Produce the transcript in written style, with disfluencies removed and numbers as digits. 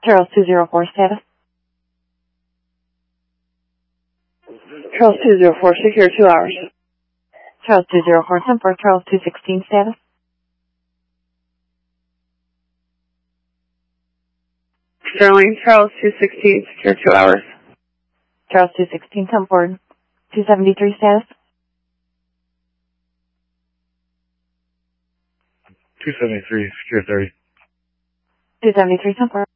Charles 204 status. Charles 204, secure 2 hours. Charles 204 temper, Charles 216 status. Sterling, Charles 216, secure 2 hours. Charles 216 tempered, 273 status. 273, secure 30. 273 temper.